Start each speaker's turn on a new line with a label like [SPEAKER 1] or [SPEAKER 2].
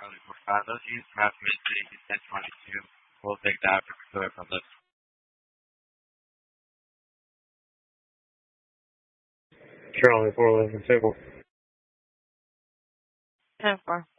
[SPEAKER 1] Charlie 45. Those units have mid-city 1022. We'll take that for clear from this.
[SPEAKER 2] Charlie 411 Civil.
[SPEAKER 3] 10-4.